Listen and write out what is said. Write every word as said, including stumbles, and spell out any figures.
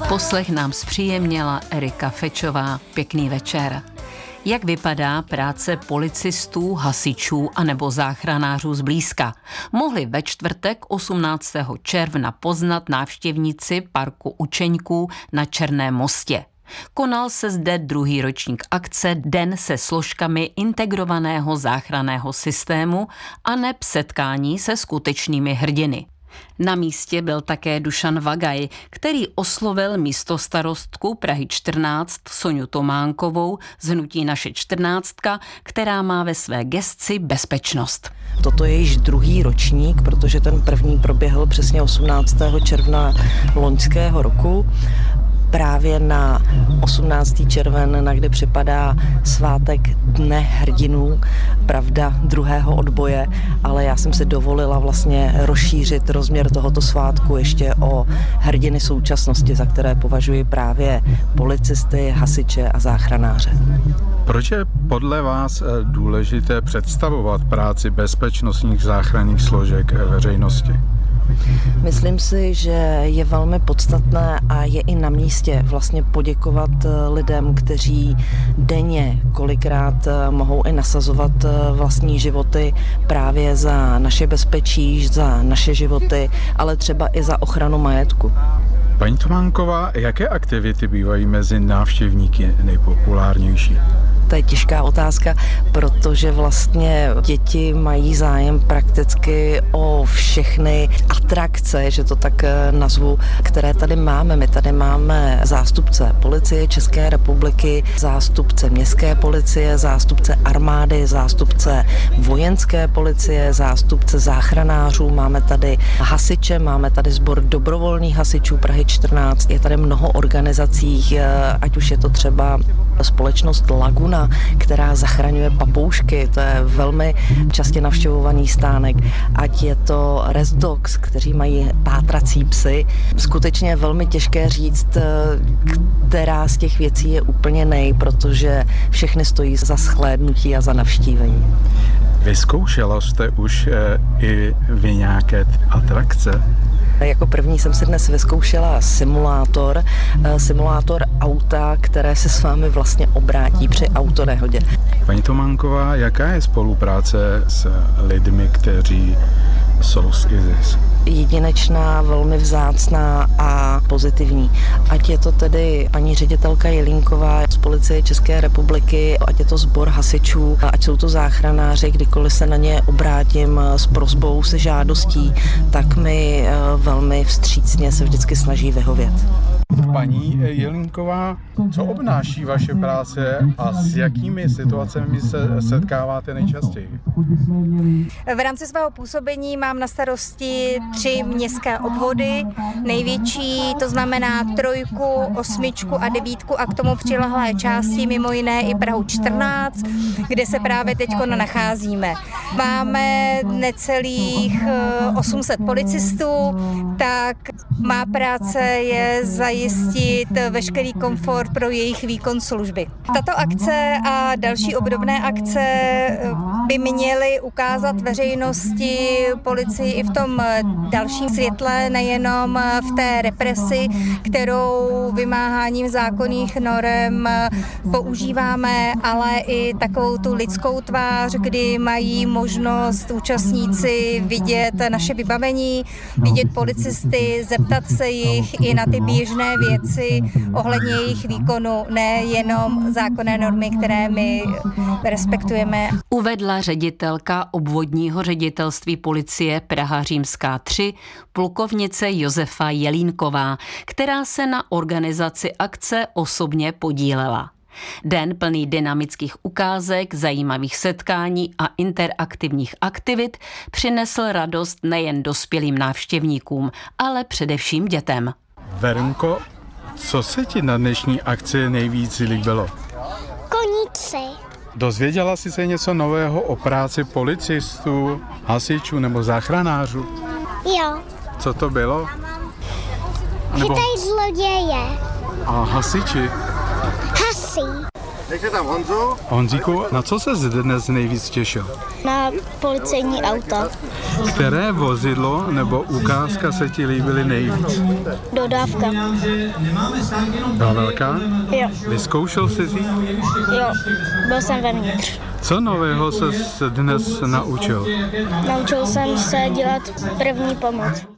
Poslech nám zpříjemnila Erika Fečová. Pěkný večer. Jak vypadá práce policistů, hasičů anebo záchranářů zblízka? Mohli ve čtvrtek osmnáctého června poznat návštěvníci parku Učeňků na Černém mostě. Konal se zde druhý ročník akce Den se složkami integrovaného záchranného systému a neb setkání se skutečnými hrdiny. Na místě byl také Dušan Vagaj, který oslovil místostarostku Prahy čtrnáct Soňu Tománkovou z hnutí Naše čtrnáctka, která má ve své gesci bezpečnost. Toto je již druhý ročník, protože ten první proběhl přesně osmnáctého června loňského roku. Právě na osmnáctého červen, na kde připadá svátek Dne hrdinů, pravda druhého odboje, ale já jsem si dovolila vlastně rozšířit rozměr tohoto svátku ještě o hrdiny současnosti, za které považuji právě policisty, hasiče a záchranáře. Proč je podle vás důležité představovat práci bezpečnostních záchranných složek veřejnosti? Myslím si, že je velmi podstatné a je i na místě vlastně poděkovat lidem, kteří denně kolikrát mohou i nasazovat vlastní životy právě za naše bezpečí, za naše životy, ale třeba i za ochranu majetku. Paní Tománková, jaké aktivity bývají mezi návštěvníky nejpopulárnější? To je těžká otázka, protože vlastně děti mají zájem prakticky o všechny atrakce, že to tak nazvu, které tady máme. My tady máme zástupce policie České republiky, zástupce městské policie, zástupce armády, zástupce vojenské policie, zástupce záchranářů, máme tady hasiče, máme tady sbor dobrovolných hasičů Prahy čtrnáct, je tady mnoho organizací, ať už je to třeba společnost Laguna, která zachraňuje papoušky, to je velmi častě navštěvovaný stánek, ať je to Rest Dogs, kteří mají pátrací psy. Skutečně je velmi těžké říct, která z těch věcí je úplně nej, protože všechny stojí za shlédnutí a za navštívení. Vyzkoušela jste už e, i vy nějaké atrakce? Jako první jsem si dnes vyzkoušela simulátor, simulátor auta, které se s vámi vlastně obrátí při autonehodě. Paní Tománková, jaká je spolupráce s lidmi, kteří jsou z ISIS? Jedinečná, velmi vzácná a pozitivní. Ať je to tedy paní ředitelka Jelínková z Policie České republiky, ať je to sbor hasičů, ať jsou to záchranáři, kdykoliv se na ně obrátím s prosbou, se žádostí, tak mi velmi vstřícně se vždycky snaží vyhovět. Paní Jelínková, co obnáší vaše práce a s jakými situacemi se setkáváte nejčastěji? V rámci svého působení mám na starosti tři městské obvody, největší, to znamená trojku, osmičku a devítku a k tomu přilehlé části, mimo jiné i Prahu čtrnáct, kde se právě teď nacházíme. Máme necelých osm set policistů, tak má práce je zajistit veškerý komfort pro jejich výkon služby. Tato akce a další obdobné akce by měly ukázat veřejnosti, policii i v tom dalším světle, nejenom v té represi, kterou vymáháním zákonných norem používáme, ale i takovou tu lidskou tvář, kdy mají možnost účastníci vidět naše vybavení, vidět policisty, zeptat se jich i na ty běžné věci ohledně jejich výkonu, nejenom zákonné normy, které my respektujeme. Uvedla ředitelka obvodního ředitelství policie Praha římská tři, plukovnice Josefa Jelínková, která se na organizaci akce osobně podílela. Den plný dynamických ukázek, zajímavých setkání a interaktivních aktivit přinesl radost nejen dospělým návštěvníkům, ale především dětem. Verunko, co se ti na dnešní akci nejvíc líbilo? Koníci. Dozvěděla jsi se něco nového o práci policistů, hasičů nebo záchranářů? Jo. Co to bylo? Nebo... Chytají zloděje. A hasiči? Hasí. Nechte tam Honzu. Honzíku, na co ses dnes nejvíc těšil? Na policejní auta. Které vozidlo nebo ukázka se ti líbily nejvíc? Dodávka. Byla velká? Jo. Vyzkoušel jsi ji? Jo, byl jsem vevnitř. Co nového ses dnes naučil? Naučil jsem se dělat první pomoc.